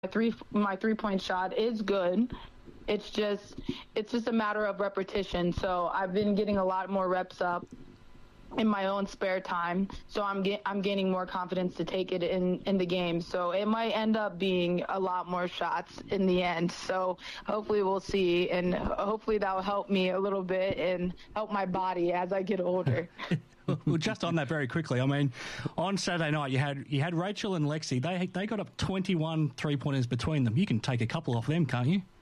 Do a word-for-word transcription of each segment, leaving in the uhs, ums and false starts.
three my three point shot is good. It's just it's just a matter of repetition. So I've been getting a lot more reps up in my own spare time, so I'm get, I'm gaining more confidence to take it in in the game. So it might end up being a lot more shots in the end. So hopefully we'll see, and hopefully that will help me a little bit and help my body as I get older. Well, just on that very quickly, I mean, on Saturday night you had you had Rachel and Lexi. They they got up twenty-one three-pointers between them. You can take a couple off them, can't you?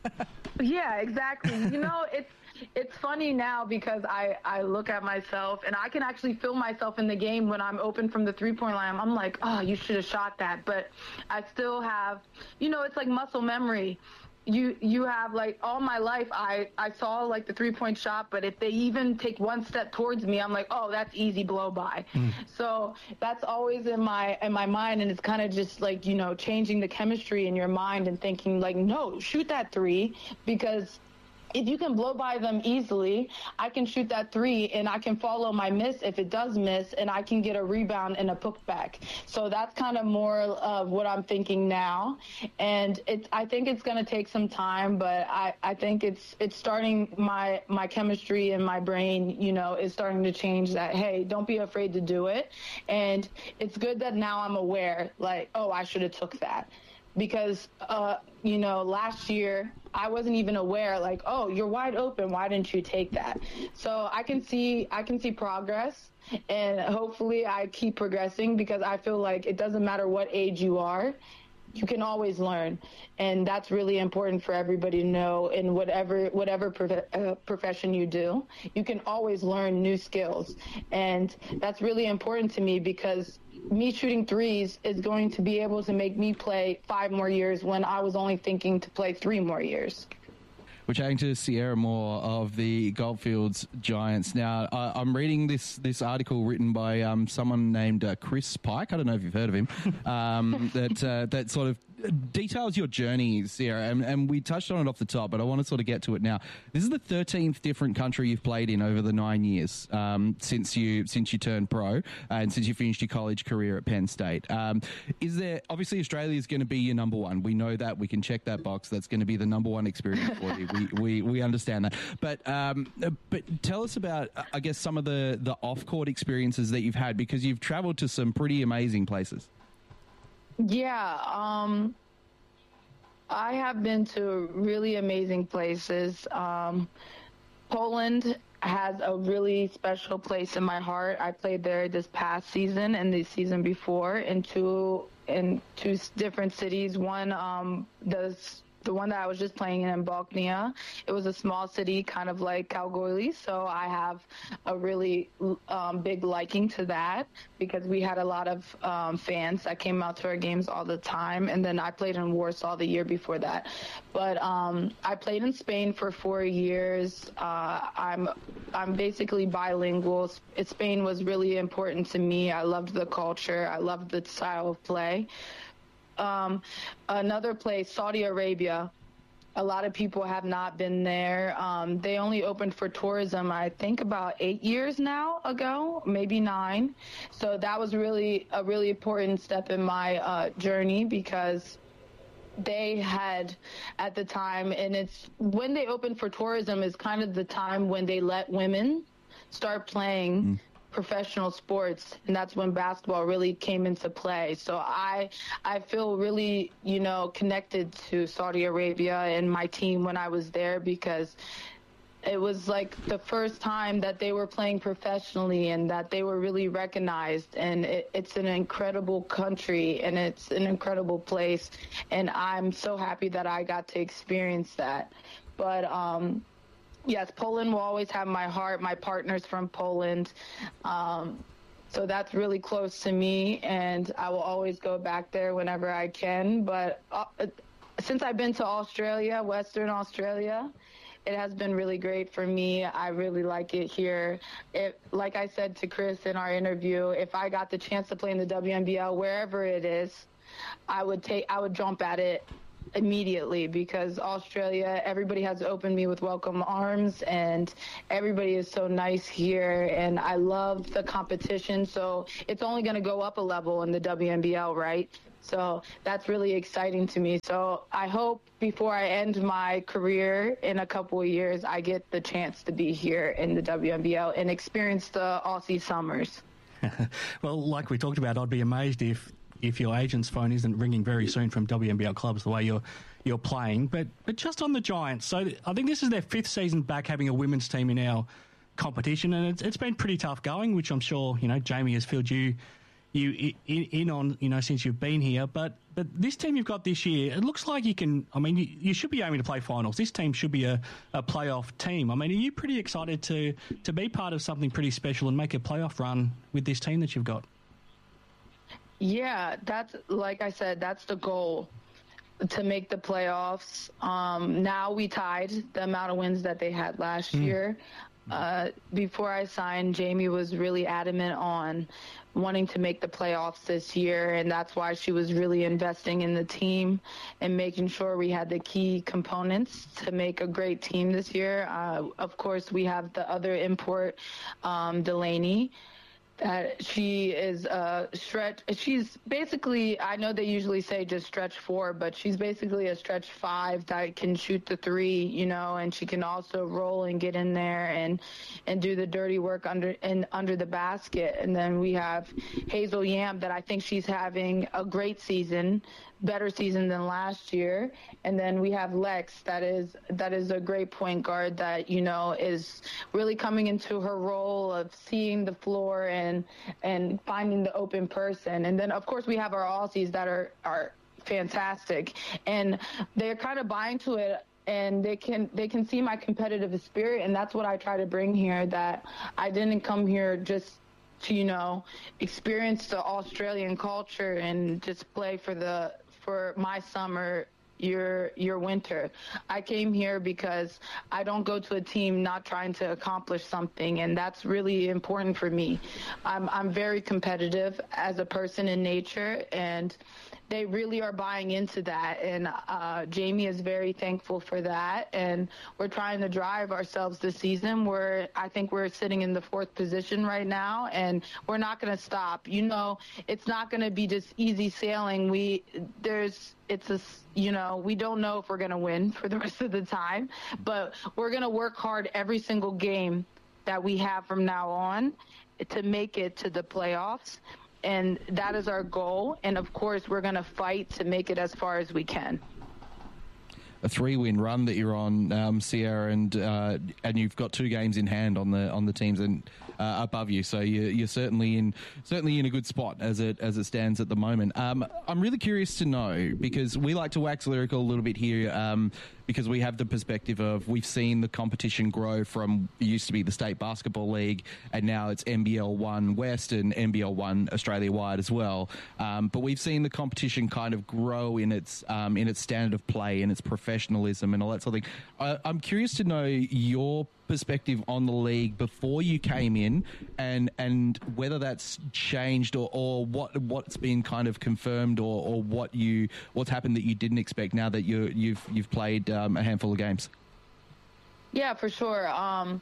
Yeah, exactly. You know, it's it's funny now because I, I look at myself and I can actually feel myself in the game when I'm open from the three-point line. I'm like, oh, you should have shot that. But I still have, you know, it's like muscle memory. You you have, like, all my life I, I saw, like, the three-point shot, but if they even take one step towards me, I'm like, oh, that's easy blow-by. Mm. So that's always in my in my mind, and it's kind of just, like, you know, changing the chemistry in your mind and thinking, like, no, shoot that three, because if you can blow by them easily, I can shoot that three and I can follow my miss if it does miss, and I can get a rebound and a putback. So that's kind of more of what I'm thinking now. And it's, I think it's going to take some time, but I, I think it's it's starting, my, my chemistry in my brain, you know, is starting to change that, hey, don't be afraid to do it. And it's good that now I'm aware, like, oh, I should have took that. Because, uh, you know, last year I wasn't even aware, like, oh, you're wide open. Why didn't you take that? So I can see I can see progress, and hopefully I keep progressing, because I feel like it doesn't matter what age you are. You can always learn, and that's really important for everybody to know. In whatever whatever prof- uh, profession you do, you can always learn new skills, and that's really important to me, because me shooting threes is going to be able to make me play five more years when I was only thinking to play three more years. We're chatting to Sierra Moore of the Goldfields Giants. Now, uh, I'm reading this this article written by um, someone named uh, Chris Pike. I don't know if you've heard of him. Um, that uh, that sort of details your journey, Sierra, and, and we touched on it off the top, but I want to sort of get to it now. This is the thirteenth different country you've played in over the nine years um, since you since you turned pro and since you finished your college career at Penn State. Um, is there obviously Australia is going to be your number one? We know that. We can check that box. That's going to be the number one experience for you. We we, we understand that. But um, but tell us about, I guess, some of the the off court experiences that you've had, because you've traveled to some pretty amazing places. Yeah, um, I have been to really amazing places. Um, Poland has a really special place in my heart. I played there this past season and the season before in two in two different cities. One, um, the the one that I was just playing in, in Bochnia. It was a small city, kind of like Kalgoorlie, so I have a really um, big liking to that, because we had a lot of um, fans that came out to our games all the time. And then I played in Warsaw the year before that. But um, I played in Spain for four years. Uh, I'm I'm basically bilingual. Spain was really important to me. I loved the culture. I loved the style of play. Um, another place, Saudi Arabia. A lot of people have not been there. Um, they only opened for tourism, I think, about eight years now ago, maybe nine. So that was really a really important step in my uh, journey, because they had at the time, and it's when they opened for tourism is kind of the time when they let women start playing mm. professional sports, and that's when basketball really came into play. So I I feel really, you know, connected to Saudi Arabia and my team when I was there, because it was like the first time that they were playing professionally and that they were really recognized. And it, it's an incredible country and it's an incredible place, and I'm so happy that I got to experience that. But um yes, Poland will always have my heart. My partner's from Poland. Um, so that's really close to me, and I will always go back there whenever I can. But uh, since I've been to Australia, Western Australia, it has been really great for me. I really like it here. It, like I said to Chris in our interview, if I got the chance to play in the W N B L, wherever it is, I would take, I would jump at it immediately because Australia, everybody has opened me with welcome arms, and everybody is so nice here, and I love the competition. So it's only going to go up a level in the W N B L, right? So that's really exciting to me. So I hope before I end my career in a couple of years, I get the chance to be here in the W N B L and experience the Aussie summers. Well, like we talked about, I'd be amazed if if your agent's phone isn't ringing very soon from W N B L clubs the way you're you're playing. But but just on the Giants, so I think this is their fifth season back having a women's team in our competition, and it's, it's been pretty tough going, which I'm sure, you know, Jamie has filled you you in, in on, you know, since you've been here. But but this team you've got this year, it looks like you can, I mean, you, you should be aiming to play finals. This team should be a, a playoff team. I mean, are you pretty excited to, to be part of something pretty special and make a playoff run with this team that you've got? Yeah, that's, like I said, that's the goal, to make the playoffs. Um, now we tied the amount of wins that they had last mm. year. Uh, before I signed, Jamie was really adamant on wanting to make the playoffs this year, and that's why she was really investing in the team and making sure we had the key components to make a great team this year. Uh, of course, we have the other import, um, Delaney. That she is a stretch. She's basically, I know they usually say just stretch four, but she's basically a stretch five that can shoot the three, you know, and she can also roll and get in there and and do the dirty work under and under the basket. And then we have Hazel Yam, that I think she's having a great season, better season than last year. And then we have Lex, that is that is a great point guard that, you know, is really coming into her role of seeing the floor and and finding the open person. And then of course we have our Aussies that are are fantastic, and they're kind of buying to it, and they can they can see my competitive spirit, and that's what I try to bring here, that I didn't come here just to, you know, experience the Australian culture and just play for the for my summer, your your winter. I came here because I don't go to a team not trying to accomplish something, and that's really important for me. I'm I'm very competitive as a person in nature, and they really are buying into that, and uh, Jamie is very thankful for that, and we're trying to drive ourselves this season. We're, I think we're sitting in the fourth position right now, and we're not going to stop. You know, it's not going to be just easy sailing. We, there's, it's a, you know, we don't know if we're going to win for the rest of the time, but we're going to work hard every single game that we have from now on to make it to the playoffs. And that is our goal. And, of course, we're going to fight to make it as far as we can. A three-win run that you're on, um, Sierra, and uh, and you've got two games in hand on the on the teams and uh, above you, so you're, you're certainly in certainly in a good spot as it as it stands at the moment. Um, I'm really curious to know, because we like to wax lyrical a little bit here, um, because we have the perspective of, we've seen the competition grow from, it used to be the State Basketball League, and now it's N B L one West and N B L one Australia-wide as well. Um, but we've seen the competition kind of grow in its um, in its standard of play and its professionalism and all that sort of thing. I, I'm curious to know your perspective on the league before you came in, and and whether that's changed, or, or what what's been kind of confirmed, or, or what you what's happened that you didn't expect now that you you've you've played um, a handful of games. Yeah, for sure. Um,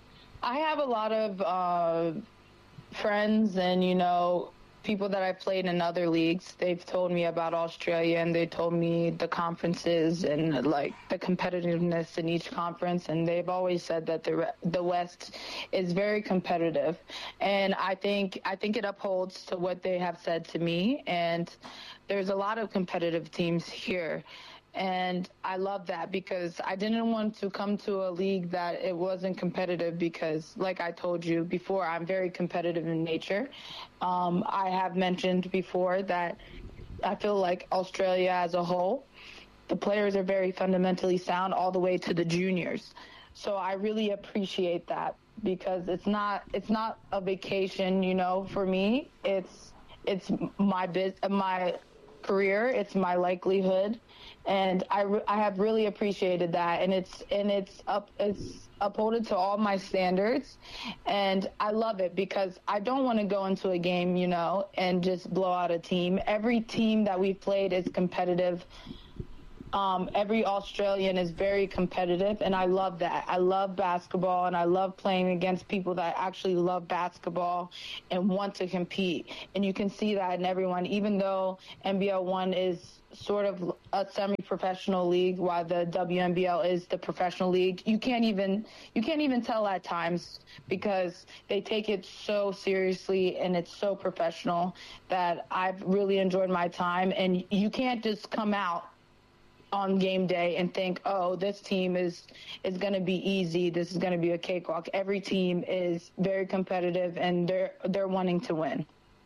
I have a lot of uh, friends and, you know, people that I've played in other leagues. They've told me about Australia, and they told me the conferences and like the competitiveness in each conference, and they've always said that the the West is very competitive, and I think I think it upholds to what they have said to me. And there's a lot of competitive teams here, and I love that, because I didn't want to come to a league that it wasn't competitive, because like I told you before, I'm very competitive in nature. Um, I have mentioned before that I feel like Australia as a whole, the players are very fundamentally sound all the way to the juniors. So I really appreciate that, because it's not it's not a vacation, you know, for me. It's it's my biz, my career, it's my livelihood, and I, re- I have really appreciated that, and it's and it's up it's upholded to all my standards, and I love it, because I don't want to go into a game, you know, and just blow out a team. Every team that we've played is competitive um, every Australian is very competitive, and I love that. I love basketball, and I love playing against people that actually love basketball and want to compete. And you can see that in everyone, even though N B L one is sort of a semi-professional league, while the W N B L is the professional league. You can't even you can't even tell at times because they take it so seriously and it's so professional that I've really enjoyed my time. And you can't just come out on game day and think, oh, this team is is going to be easy. This is going to be a cakewalk. Every team is very competitive and they're they're wanting to win.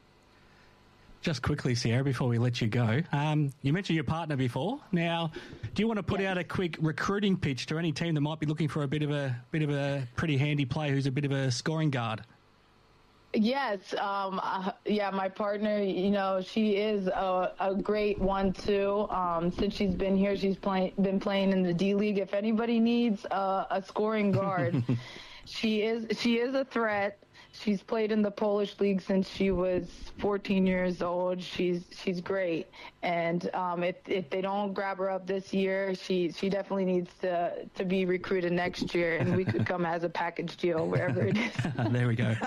Just quickly, Sierra, before we let you go, um, you mentioned your partner before. Now, do you want to put yes. out a quick recruiting pitch to any team that might be looking for a bit of a bit of a pretty handy player who's a bit of a scoring guard? Yes, um, uh, yeah, my partner, you know, she is a, a great one too. Um, since she's been here, she's play, been playing in the D League. If anybody needs uh, a scoring guard, she is she is a threat. She's played in the Polish league since she was fourteen years old. She's she's great, and um, if if they don't grab her up this year, she she definitely needs to to be recruited next year, and we could come as a package deal wherever it is. There we go.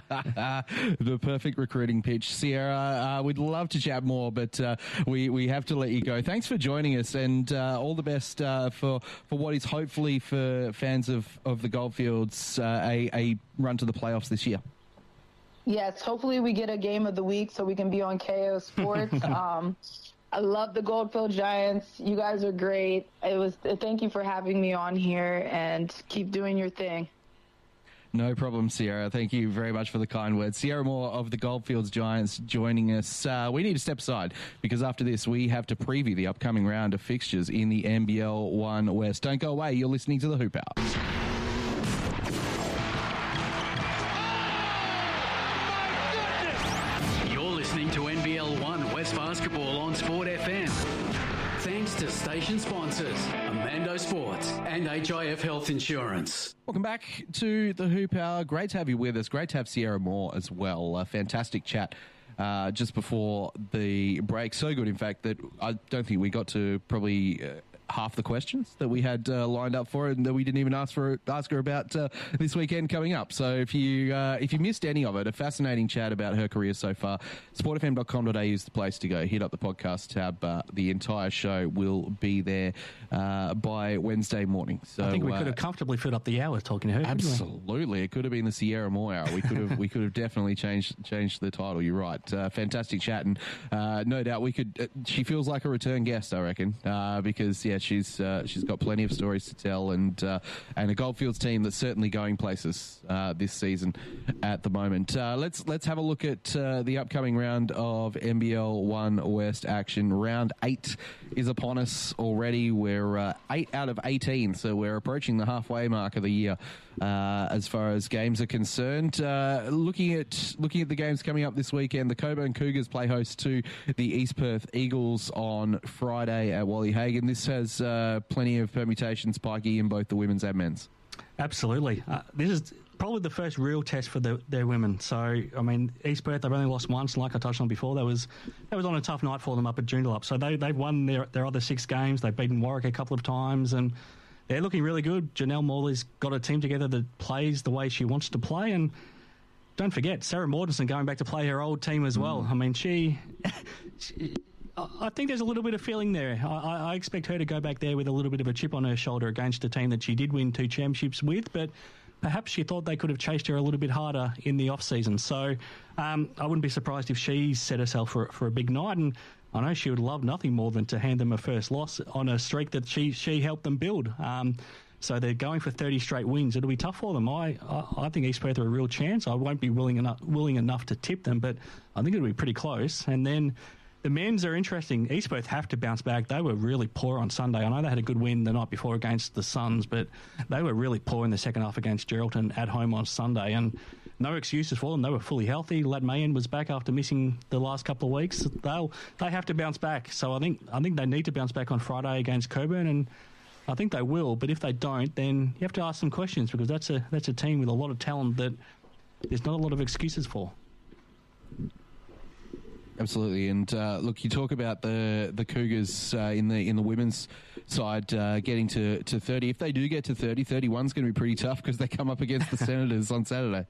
The perfect recruiting pitch, Sierra. Uh, we'd love to chat more, but uh, we we have to let you go. Thanks for joining us, and uh, all the best uh, for for what is hopefully for fans of of the Goldfields uh, a a run to the playoffs this year. Yes, hopefully we get a game of the week so we can be on K O Sports. um, I love the Goldfield Giants. You guys are great. It was. Thank you for having me on here, and keep doing your thing. No problem, Sierra. Thank you very much for the kind words. Sierra Moore of the Goldfields Giants joining us. Uh, we need to step aside because after this we have to preview the upcoming round of fixtures in the N B L one West. Don't go away. You're listening to The Hoop Hour. Basketball on Sport F M. Thanks to station sponsors Amando Sports and H I F Health Insurance. Welcome back to the Hoop Hour. Great to have you with us. Great to have Sierra Moore as well. A fantastic chat uh, just before the break. So good, in fact, that I don't think we got to probably uh, half the questions that we had uh, lined up for her, and that we didn't even ask for ask her about uh, this weekend coming up. So if you uh, if you missed any of it, a fascinating chat about her career so far, sport f m dot com dot a u is the place to go. Hit up the podcast tab. Uh, the entire show will be there uh, by Wednesday morning. So I think we uh, could have comfortably filled up the hour talking to her. Absolutely, it could have been the Sierra Moore hour. We could have we could have definitely changed changed the title. You're right. Uh, fantastic chat, and uh, no doubt we could. Uh, she feels like a return guest, I reckon, uh, because yeah, she's uh, she's got plenty of stories to tell, and uh, and a Goldfields team that's certainly going places uh, this season at the moment. Uh, let's let's have a look at uh, the upcoming round of N B L one West action. Round eight is upon us already. We're uh, eight out of eighteen, so we're approaching the halfway mark of the year uh, as far as games are concerned. Uh, looking at looking at the games coming up this weekend, the Coburn Cougars play host to the East Perth Eagles on Friday at Wally Hagan. This has uh, plenty of permutations, Pikey, in both the women's and men's. Absolutely. Uh, this is probably the first real test for the, their women. So, I mean, East Perth, they've only lost once, like I touched on before. That was that was on a tough night for them up at Joondalup. So they, they've won their, their other six games. They've beaten Warwick a couple of times, and they're looking really good. Janelle Morley's got a team together that plays the way she wants to play, and don't forget, Sarah Mortensen going back to play her old team as well. Mm. I mean, she... she I think there's a little bit of feeling there. I, I expect her to go back there with a little bit of a chip on her shoulder against a team that she did win two championships with, but perhaps she thought they could have chased her a little bit harder in the off-season. So um, I wouldn't be surprised if she set herself for, for a big night, and I know she would love nothing more than to hand them a first loss on a streak that she, she helped them build. Um, so they're going for thirty straight wins. It'll be tough for them. I, I, I think East Perth are a real chance. I won't be willing enough, willing enough to tip them, but I think it'll be pretty close. And then the men's are interesting. East Perth have to bounce back. They were really poor on Sunday. I know they had a good win the night before against the Suns, but they were really poor in the second half against Geraldton at home on Sunday, and no excuses for them. They were fully healthy. Lad Mayen was back after missing the last couple of weeks. They'll they have to bounce back. So I think I think they need to bounce back on Friday against Coburn, and I think they will. But if they don't, then you have to ask some questions, because that's a that's a team with a lot of talent that there's not a lot of excuses for. Absolutely, and uh, look, you talk about the the Cougars uh, in the in the women's side uh, getting to, to thirty. If they do get to thirty, thirty-one is going to be pretty tough because they come up against the Senators on Saturday.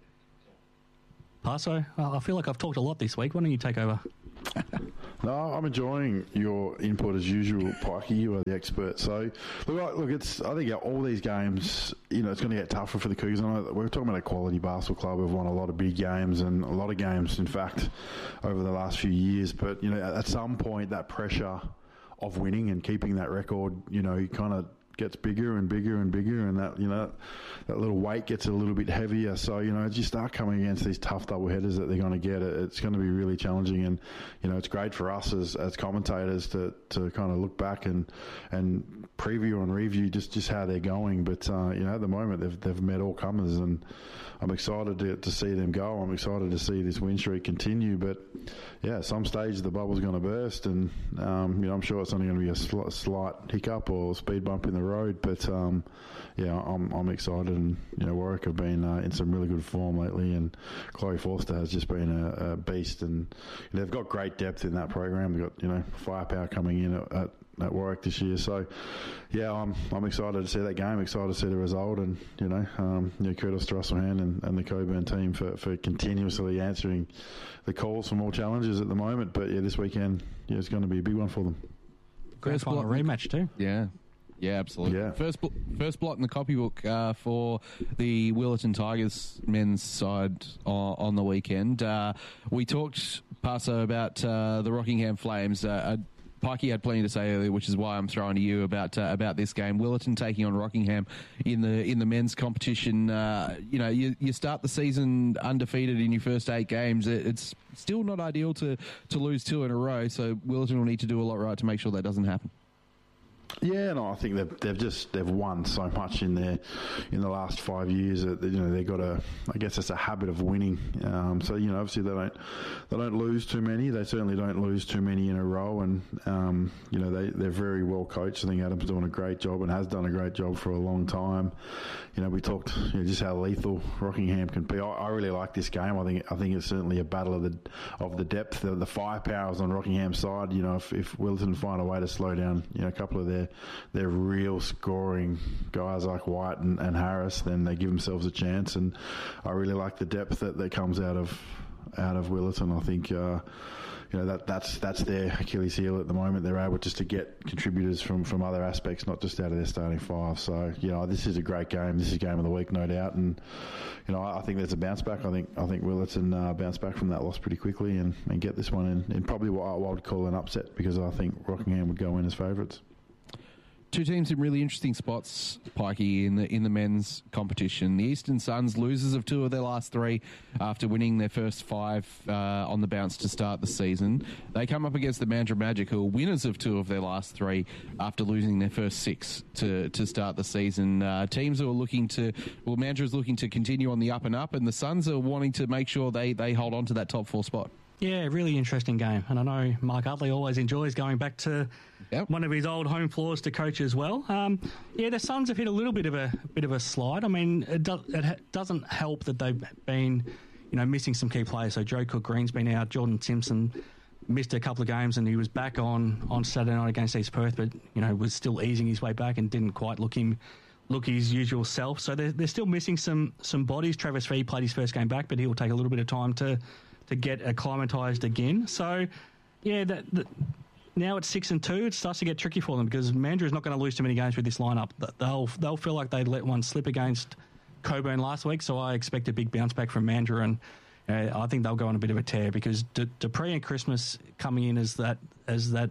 Paso, I feel like I've talked a lot this week. Why don't you take over? No, I'm enjoying your input as usual, Pikey. You are the expert. So, look, look, it's. I think all these games, you know, it's going to get tougher for the Cougars. I know we're talking about a quality basketball club. We've won a lot of big games and a lot of games, in fact, over the last few years. But you know, at some point, that pressure of winning and keeping that record, you know, kind of gets bigger and bigger and bigger, and that, you know, that little weight gets a little bit heavier. So, you know, as you start coming against these tough double headers that they're going to get, it's going to be really challenging. And, you know, it's great for us as, as commentators to, to kind of look back and and preview and review just, just how they're going. But, uh, you know, at the moment they've they've met all comers, and I'm excited to, to see them go. I'm excited to see this win streak continue. But, yeah, at some stage the bubble's going to burst, and, um, you know, I'm sure it's only going to be a sl- slight hiccup or speed bump in the road. But, um, yeah, I'm I'm excited. And, you know, Warwick have been uh, in some really good form lately, and Chloe Forster has just been a, a beast. And you know, they've got great depth in that program. They've got, you know, firepower coming in at, at at Warwick this year. So, yeah, I'm I'm excited to see that game, excited to see the result, and, you know, um, you know, kudos to Russell Hand and, and the Coburn team for, for continuously answering the calls for more challenges at the moment. But, yeah, this weekend, yeah, it's going to be a big one for them. First final rematch too. Yeah. Yeah, absolutely. Yeah. First, bl- first block in the copybook uh, for the Willetton Tigers men's side on, on the weekend. Uh, we talked, Paso, about uh, the Rockingham Flames. Uh, Pikey had plenty to say earlier, which is why I'm throwing to you about uh, about this game. Willetton taking on Rockingham in the in the men's competition. Uh, you know, you, you start the season undefeated in your first eight games. It, it's still not ideal to to lose two in a row. So Willetton will need to do a lot right to make sure that doesn't happen. Yeah, no, I think they've they've just they've won so much in their in the last five years that, you know, they've got a I guess it's a habit of winning. Um, so, you know, obviously they don't they don't lose too many. They certainly don't lose too many in a row, and um, you know, they they're very well coached. I think Adam's doing a great job and has done a great job for a long time. You know, we talked, you know, just how lethal Rockingham can be. I, I really like this game. I think I think it's certainly a battle of the of the depth. The, the firepower's on Rockingham's side. You know, if if Willetton find a way to slow down, you know, a couple of their They're real scoring guys like White and, and Harris, then they give themselves a chance. And I really like the depth that, that comes out of out of Willetton. I think uh, you know that that's that's their Achilles heel at the moment. They're able just to get contributors from, from other aspects, not just out of their starting five. So, you know, this is a great game. This is game of the week, no doubt. And, you know, I think there's a bounce back. I think I think Willetton uh, bounce back from that loss pretty quickly and, and get this one in, in probably what I would call an upset, because I think Rockingham would go in as favourites. Two teams in really interesting spots, Pikey, in the in the men's competition. The Eastern Suns, losers of two of their last three after winning their first five uh, on the bounce to start the season. They come up against the Mandurah Magic, who are winners of two of their last three after losing their first six to, to start the season. Uh, teams who are looking to, well, Mandurah is looking to continue on the up and up, and the Suns are wanting to make sure they, they hold on to that top four spot. Yeah, really interesting game. And I know Mark Utley always enjoys going back to yep. one of his old home floors to coach as well. Um, yeah, the Suns have hit a little bit of a bit of a slide. I mean, it, do, it ha- doesn't help that they've been, you know, missing some key players. So Joe Cook-Green's been out. Jordan Simpson missed a couple of games, and he was back on, on Saturday night against East Perth, but, you know, was still easing his way back and didn't quite look him look his usual self. So they're, they're still missing some some bodies. Travis Fee played his first game back, but he'll take a little bit of time to to get acclimatised again. So, yeah, that, that now it's six and two. It starts to get tricky for them because Mandurah is not going to lose too many games with this lineup. They'll they'll feel like they let one slip against Coburn last week. So I expect a big bounce back from Mandurah, and uh, I think they'll go on a bit of a tear because D- Dupree and Christmas coming in as that as that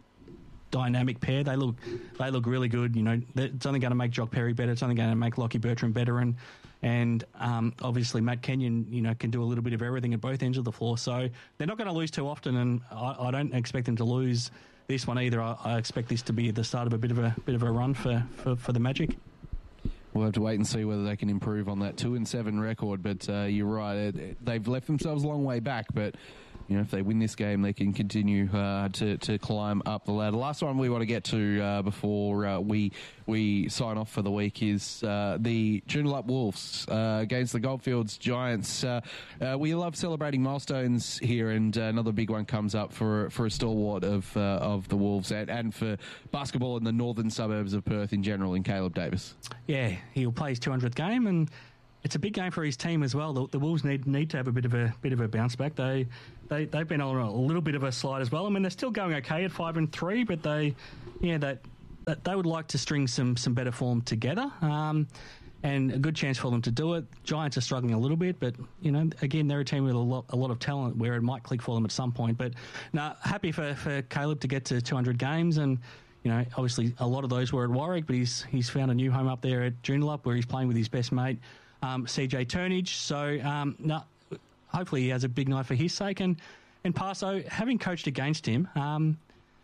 dynamic pair. They look they look really good. You know, it's only going to make Jock Perry better. It's only going to make Lockie Bertram better, and. And um, obviously Matt Kenyon, you know, can do a little bit of everything at both ends of the floor. So they're not going to lose too often, and I, I don't expect them to lose this one either. I, I expect this to be the start of a bit of a bit of a run for, for, for the Magic. We'll have to wait and see whether they can improve on that two and seven record. But uh, you're right, it, it, they've left themselves a long way back. But you know, if they win this game, they can continue uh, to to climb up the ladder. Last one we want to get to uh, before uh, we we sign off for the week is uh, the Joondalup Wolves uh, against the Goldfields Giants. Uh, uh, we love celebrating milestones here, and uh, another big one comes up for for a stalwart of uh, of the Wolves and, and for basketball in the northern suburbs of Perth in general, in Caleb Davis. Yeah, he'll play his two hundredth game, and it's a big game for his team as well. The, the Wolves need need to have a bit of a bit of a bounce back. They they they've been on a little bit of a slide as well. I mean, they're still going okay at five and three, but they yeah that, that they would like to string some some better form together. Um, and a good chance for them to do it. Giants are struggling a little bit, but you know, again, they're a team with a lot a lot of talent where it might click for them at some point. But no, happy for, for Caleb to get to two hundred games, and you know, obviously a lot of those were at Warwick, but he's he's found a new home up there at Joondalup where he's playing with his best mate. Um, C J Turnage, so um, no, hopefully he has a big night for his sake. And, and Paso, having coached against him, um,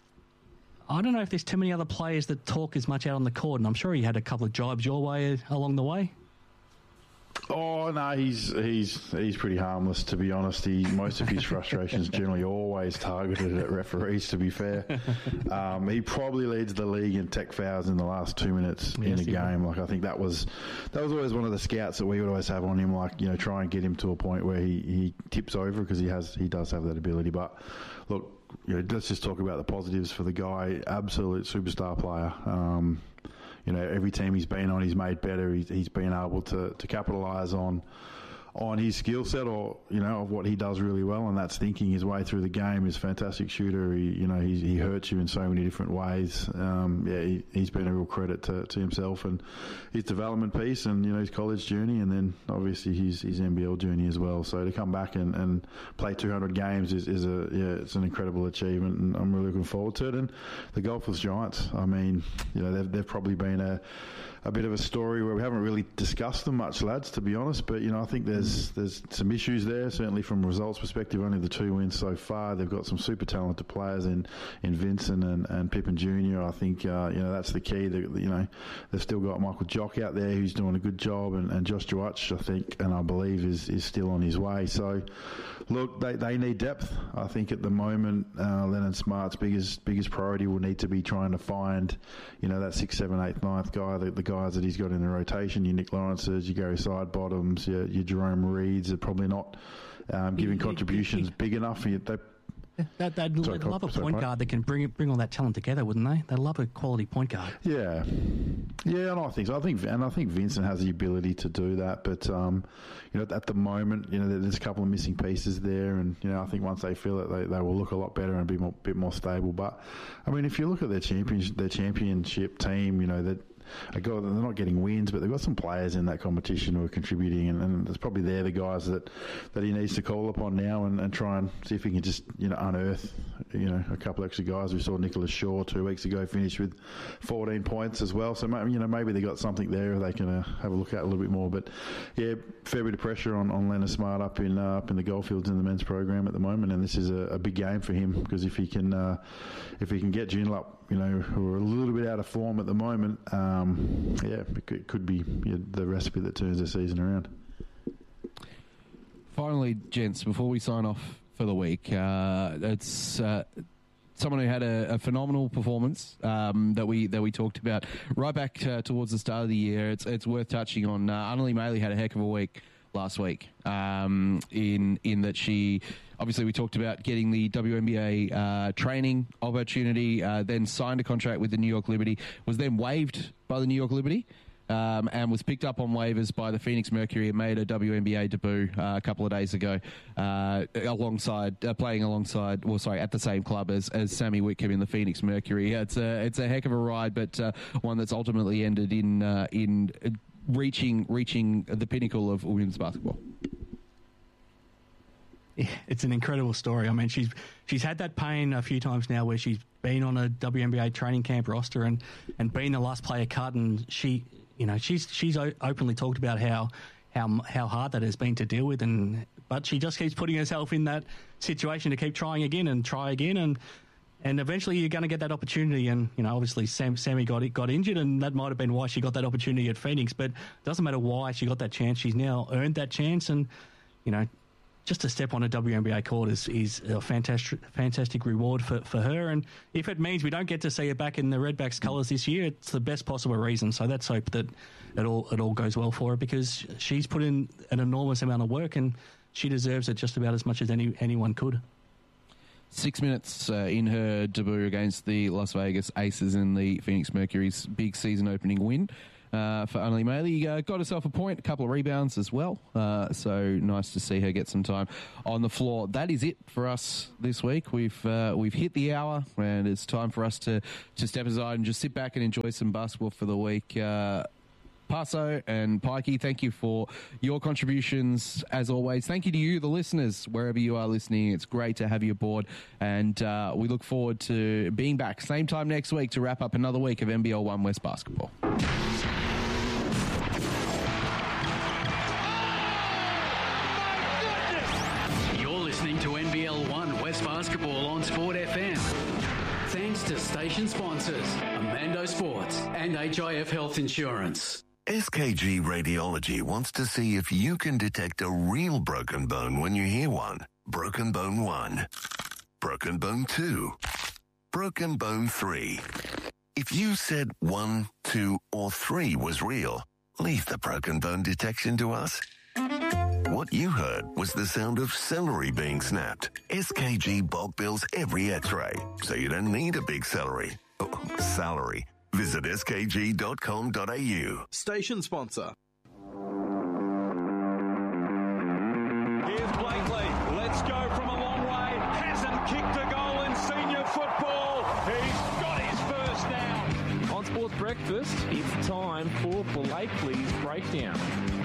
I don't know if there's too many other players that talk as much out on the court, and I'm sure he had a couple of jibes your way along the way. Oh no, he's he's he's pretty harmless, to be honest. He most of his frustrations generally always targeted at referees. To be fair, um, he probably leads the league in tech fouls in the last two minutes yes, in a game. Would. Like I think that was that was always one of the scouts that we would always have on him. Like you know, try and get him to a point where he, he tips over because he has he does have that ability. But look, you know, let's just talk about the positives for the guy. Absolute superstar player. Um, You know, every team he's been on, he's made better. He's, he's been able to, to capitalise on on his skill set, or you know, of what he does really well, and that's thinking his way through the game. He's a fantastic shooter. He, you know, he, he hurts you in so many different ways. Um, yeah, he, he's been a real credit to, to himself and his development piece, and you know, his college journey, and then obviously his his N B L journey as well. So to come back and, and play two hundred games is, is a yeah, it's an incredible achievement, and I'm really looking forward to it. And the Goldfields Giants, I mean, you know, they've they've probably been a a bit of a story where we haven't really discussed them much, lads, to be honest. But, you know, I think there's there's some issues there, certainly from a results perspective. Only the two wins so far. They've got some super talented players in, in Vincent and, and Pippen Junior I think, uh, you know, that's the key. That, you know, they've still got Michael Jock out there who's doing a good job, and, and Josh Duach, I think, and I believe is, is still on his way. So, look, they, they need depth. I think at the moment, uh, Lennon Smart's biggest biggest priority will need to be trying to find, you know, that sixth, seventh, eighth, ninth guy, the, the guys that he's got in the rotation, your Nick Lawrence's, your Gary Sidebottoms, your, your Jerome Reeds are probably not um, giving contributions big enough. They, That, they'd, they'd love a point guard that can bring bring all that talent together, wouldn't they? They'd love a quality point guard. Yeah, yeah, and I think so. I think, and I think Vincent has the ability to do that. But um, you know, at the moment, you know, there's a couple of missing pieces there, and you know, I think once they feel it, they, they will look a lot better and be more bit more stable. But I mean, if you look at their championship, their championship team, you know that. I got, they're not getting wins, but they've got some players in that competition who are contributing, and, and it's probably they're the guys that, that he needs to call upon now and, and try and see if he can just, you know, unearth, you know, a couple extra guys. We saw Nicholas Shaw two weeks ago finish with fourteen points as well, so maybe, you know, maybe they got something there they can uh, have a look at a little bit more. But yeah, fair bit of pressure on, on Leonard Smart up in uh, up in the Goldfields in the men's program at the moment, and this is a, a big game for him, because if he can uh, if he can get Joondalup, you know, who are a little bit out of form at the moment, um, yeah, it could, it could be you know, the recipe that turns the season around. Finally, gents, before we sign off for the week, uh, it's uh, someone who had a, a phenomenal performance um, that we that we talked about right back uh, towards the start of the year. It's it's worth touching on. Uh, Annalie Maley had a heck of a week last week um, in in that she. Obviously, we talked about getting the W N B A uh, training opportunity, uh, then signed a contract with the New York Liberty, was then waived by the New York Liberty, um, and was picked up on waivers by the Phoenix Mercury and made a W N B A debut uh, a couple of days ago, uh, alongside uh, playing alongside, well, sorry, at the same club as, as Sammy Whitcomb in the Phoenix Mercury. It's a it's a heck of a ride, but uh, one that's ultimately ended in uh, in reaching reaching the pinnacle of women's basketball. It's an incredible story. I mean, she's she's had that pain a few times now, where she's been on a W N B A training camp roster and, and been the last player cut, and she, you know, she's she's openly talked about how how how hard that has been to deal with, and but she just keeps putting herself in that situation to keep trying again and try again, and and eventually you're going to get that opportunity. And you know, obviously Sam, Sammy got got injured, and that might have been why she got that opportunity at Phoenix. But it doesn't matter why she got that chance; she's now earned that chance, and you know. just a step on a W N B A court is, is a fantastic fantastic reward for, for her. And if it means we don't get to see her back in the Redbacks colours this year, it's the best possible reason. So let's hope that it all it all goes well for her, because she's put in an enormous amount of work and she deserves it just about as much as any anyone could. Six minutes uh, in her debut against the Las Vegas Aces in the Phoenix Mercury's big season opening win. Uh, for Annalise Maley, uh, got herself a point, a couple of rebounds as well. Uh, so nice to see her get some time on the floor. That is it for us this week. We've uh, we've hit the hour, and it's time for us to, to step aside and just sit back and enjoy some basketball for the week. Uh, Paso and Pikey, thank you for your contributions as always. Thank you to you, the listeners, wherever you are listening. It's great to have you aboard, and uh, we look forward to being back same time next week to wrap up another week of N B L One West basketball. Basketball on Sport F M. Thanks to station sponsors Amando Sports and H I F Health Insurance. S K G Radiology wants to see if you can detect a real broken bone when you hear one. Broken bone one. Broken bone two. Broken bone three. If you said one, two, or three was real, leave the broken bone detection to us. What you heard was the sound of celery being snapped. S K G bulk bills every x-ray, so you don't need a big celery. Oh, salary. Visit s k g dot com dot a u. Station sponsor. Here's Blakely. Let's go from a long way. Hasn't kicked a goal in senior football. He's got his first now. On Sports Breakfast, it's time for Blakely's Breakdown.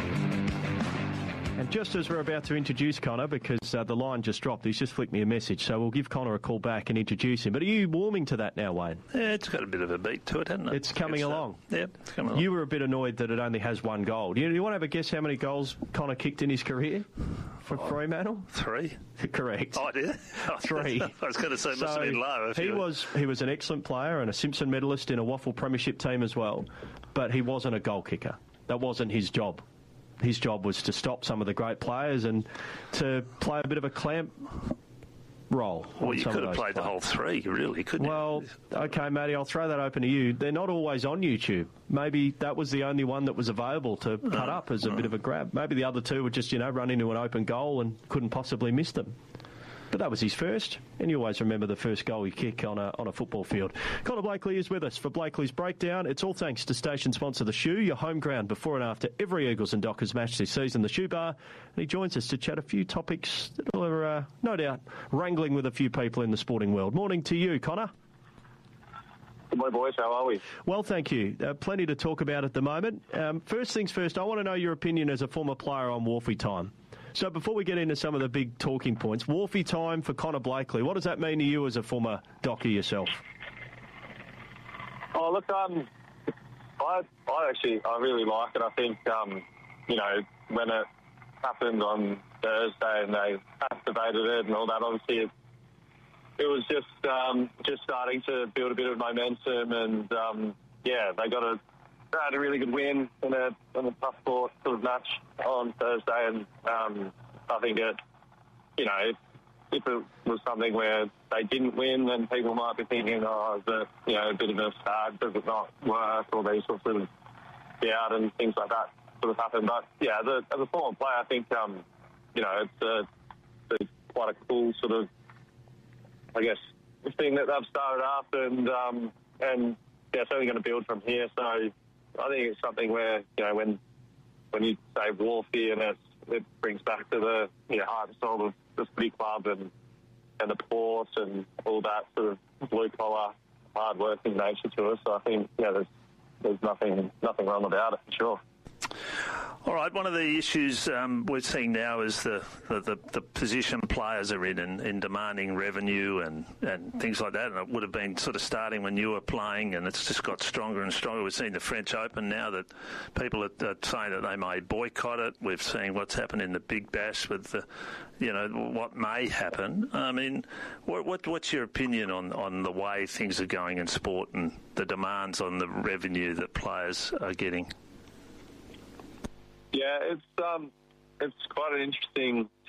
And just as we're about to introduce Connor, because uh, the line just dropped, he's just flicked me a message, so we'll give Connor a call back and introduce him. But are you warming to that now, Wayne? Yeah, it's got a bit of a beat to it, hasn't it? It's coming it's, along. Uh, yep, it's coming along. You were a bit annoyed that it only has one goal. Do you, do you want to have a guess how many goals Connor kicked in his career for oh, Fremantle? Three. Correct. Oh, did Three. I was going to say it must so have been low. He you... was, he was an excellent player and a Simpson medalist in a Waffle Premiership team as well, but he wasn't a goal kicker. That wasn't his job. His job was to stop some of the great players and to play a bit of a clamp role. Well, you could have played players. the whole three, really, couldn't well, you? Well, okay, Matty, I'll throw that open to you. They're not always on YouTube. Maybe that was the only one that was available to put uh, up as a uh, bit of a grab. Maybe the other two would just, you know, run into an open goal and couldn't possibly miss them. But that was his first, and you always remember the first goal he kicked on a on a football field. Connor Blakely is with us for Blakely's Breakdown. It's all thanks to station sponsor The Shoe, your home ground before and after every Eagles and Dockers match this season, The Shoe Bar. And he joins us to chat a few topics that are, uh, no doubt, wrangling with a few people in the sporting world. Morning to you, Connor. Good morning, boys. How are we? Well, thank you. Uh, plenty to talk about at the moment. Um, first things first, I want to know your opinion as a former player on Wharfie time. So before we get into some of the big talking points, Wharfie time for Connor Blakely. What does that mean to you as a former docker yourself? Oh, look, um, I, I actually, I really like it. I think, um, you know, when it happened on Thursday and they activated it and all that, obviously it, it was just um, just starting to build a bit of momentum, and um, yeah, they got a they had a really good win in a, in a tough fought sort of match on Thursday, and um, I think it, you know, if, if it was something where they didn't win, then people might be thinking, oh, is it, you know, a bit of a sad, does it not work, or these sorts of doubt and things like that sort of happen. But yeah, as a, as a former player, I think, um, you know, it's, a, it's quite a cool sort of, I guess, thing that they've started up, and um, and yeah, it's only going to build from here. So I think it's something where, you know, when when you say Wharfie, and it, it brings back to the, you know, heart and soul of the footy club and and the port and all that sort of blue collar, hard working nature to us. So I think, yeah, there's there's nothing nothing wrong about it for sure. All right, one of the issues um, we're seeing now is the, the, the, the position players are in, in in demanding revenue and, and things like that, and it would have been sort of starting when you were playing, and it's just got stronger and stronger. We've seen the French Open now that people are, are saying that they may boycott it. We've seen what's happened in the Big Bash with the, you know, what may happen. I mean, what, what what's your opinion on, on the way things are going in sport and the demands on the revenue that players are getting? Yeah, it's um, it's quite an interesting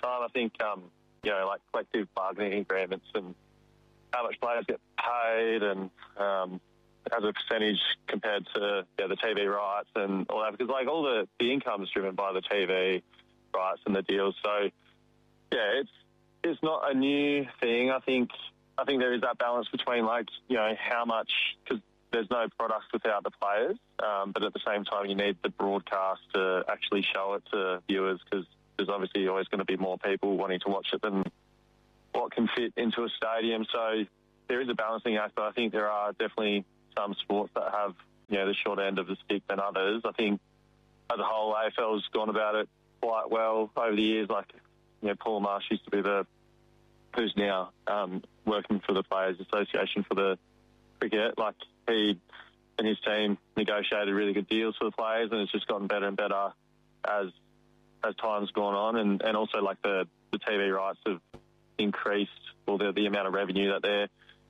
time. I think, um, you know, like collective bargaining agreements and how much players get paid and um, as a percentage compared to yeah, the T V rights and all that. Because, like, all the, the income is driven by the T V rights and the deals. So, yeah, it's it's not a new thing. I think I think there is that balance between, like, you know, how much... Because there's no product without the players, um, but at the same time you need the broadcast to actually show it to viewers because there's obviously always going to be more people wanting to watch it than what can fit into a stadium. So there is a balancing act, but I think there are definitely some sports that have, you know, the short end of the stick than others. I think as a whole, A F L's gone about it quite well over the years. Like, you know, Paul Marsh used to be the, who's now um, working for the Players Association for the cricket. Like, he and his team negotiated really good deals for the players, and it's just gotten better and better as as time's gone on. And, and also, like, the, the T V rights have increased, or the, the amount of revenue that they're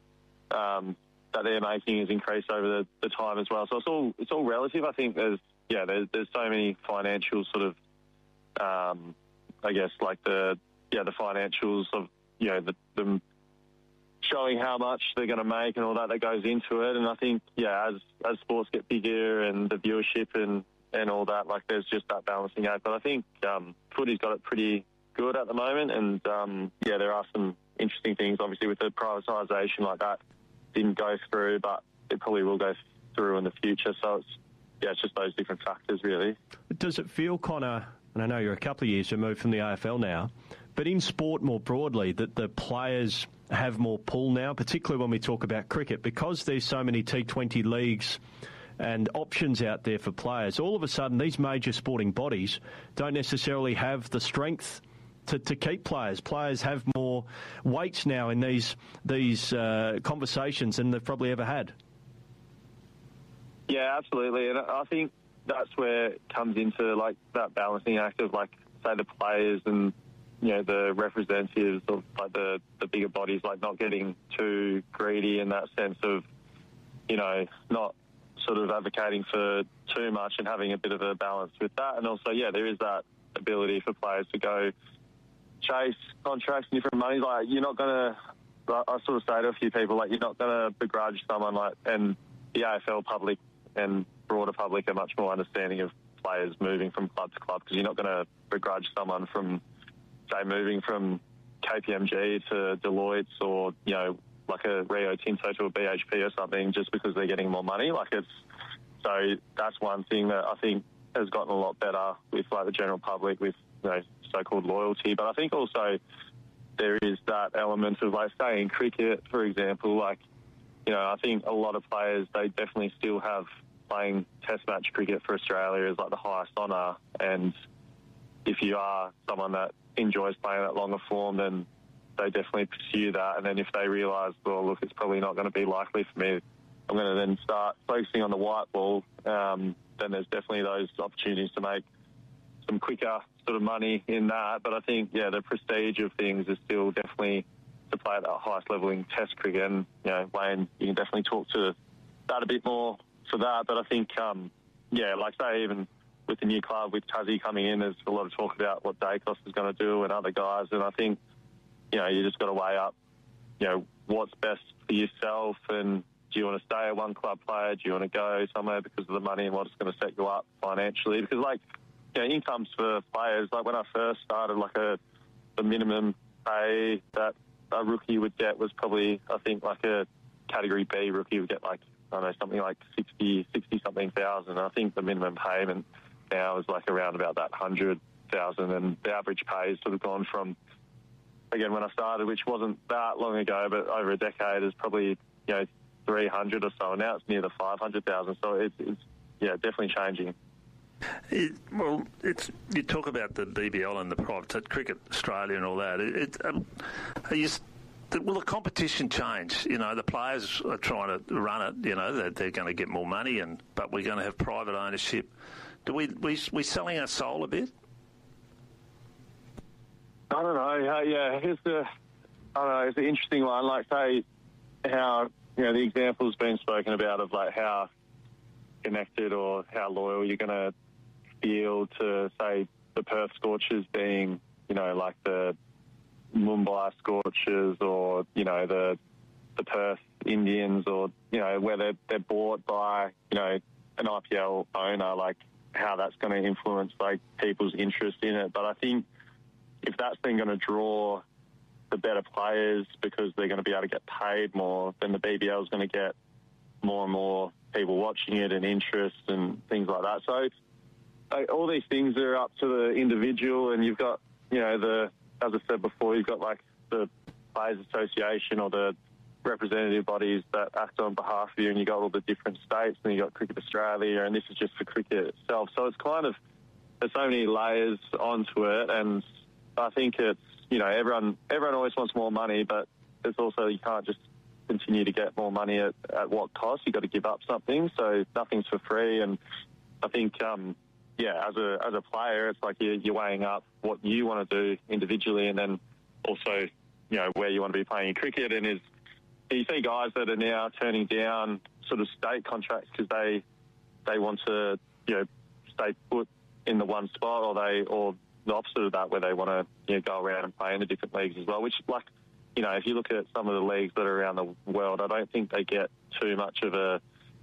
um, that they're making has increased over the, the time as well. So it's all it's all relative. I think there's yeah there's there's so many financial sort of um, I guess like the yeah the financials of you know the, the showing how much they're going to make and all that that goes into it. And I think, yeah, as as sports get bigger and the viewership and, and all that, like, there's just that balancing act. But I think um, footy's got it pretty good at the moment. And, um, yeah, there are some interesting things, obviously, with the privatisation like that. Didn't go through, but it probably will go through in the future. So, it's yeah, it's just those different factors, really. Does it feel, Connor, and I know you're a couple of years removed from the A F L now, but in sport more broadly, that the players have more pull now, particularly when we talk about cricket, because there's so many T twenty leagues and options out there for players. All of a sudden, these major sporting bodies don't necessarily have the strength to, to keep players. Players have more weights now in these these uh, conversations than they've probably ever had. Yeah, absolutely. And I think that's where it comes into, like, that balancing act of, like, say, the players and, you know, the representatives of, like, the, the bigger bodies, like, not getting too greedy in that sense of, you know, not sort of advocating for too much and having a bit of a balance with that. And also, yeah, there is that ability for players to go chase contracts and different money. Like, you're not going to, I sort of say to a few people, like, you're not going to begrudge someone, like, and the A F L public and broader public are much more understanding of players moving from club to club, because you're not going to begrudge someone from, say, moving from K P M G to Deloitte's or, you know, like a Rio Tinto to a B H P or something just because they're getting more money. Like, it's, so that's one thing that I think has gotten a lot better with, like, the general public with, you know, so-called loyalty. But I think also there is that element of, like, say in cricket, for example, like, you know, I think a lot of players, they definitely still have playing test match cricket for Australia as, like, the highest honour. And if you are someone that enjoys playing that longer form, then they definitely pursue that. And then if they realise, well, look, it's probably not going to be likely for me, I'm going to then start focusing on the white ball, um, then there's definitely those opportunities to make some quicker sort of money in that. But I think, yeah, the prestige of things is still definitely to play at that highest level in test cricket. And, you know, Wayne, you can definitely talk to that a bit more for that. But I think, um, yeah, like, say, even with the new club, with Tassie coming in, there's a lot of talk about what Dacos is going to do and other guys. And I think, you know, you just got to weigh up, you know, what's best for yourself, and do you want to stay a one-club player? Do you want to go somewhere because of the money and what it's going to set you up financially? Because, like, you know, incomes for players, like when I first started, like a the minimum pay that a rookie would get was probably, I think, like a Category B rookie would get, like, I don't know, something like sixty, sixty-something thousand. I think the minimum payment now is, like, around about that one hundred thousand, and the average pay has sort of gone from, again, when I started, which wasn't that long ago, but over a decade, is probably, you know, three hundred or so. And now it's near the five hundred thousand. So it's, it's, yeah, definitely changing. It, well, it's you talk about the B B L and the private cricket Australia and all that. It, it, um, are you, will the competition change? You know, the players are trying to run it. You know, they're, they're going to get more money, and but we're going to have private ownership. Do we we we selling our soul a bit? I don't know. Uh, yeah, it's the I don't know. It's an interesting one. Like, say how, you know, the example's been spoken about of, like, how connected or how loyal you're going to feel to, say, the Perth Scorchers being you know, like the Mumbai Scorchers or, you know, the the Perth Indians or, you know, where they're, they're bought by, you know, an I P L owner, like how that's going to influence, like, people's interest in it. But I think if that's then going to draw the better players because they're going to be able to get paid more, then the B B L is going to get more and more people watching it and interest and things like that. So like, all these things are up to the individual, and you've got, you know, the, as I said before, you've got like the Players Association or the representative bodies that act on behalf of you, and you got all the different states, and you got Cricket Australia, and this is just for cricket itself. So it's kind of, there's so many layers onto it, and I think it's, you know, everyone everyone always wants more money, but it's also, you can't just continue to get more money at, at what cost. You've got to give up something, so nothing's for free. And I think, um, yeah, as a as a player, it's like you're, you're weighing up what you want to do individually, and then also, you know, where you want to be playing your cricket. And is you see guys that are now turning down sort of state contracts because they they want to, you know, stay put in the one spot, or they or the opposite of that, where they want to, you know, go around and play in the different leagues as well. Which, like, you know, if you look at some of the leagues that are around the world, I don't think they get too much of a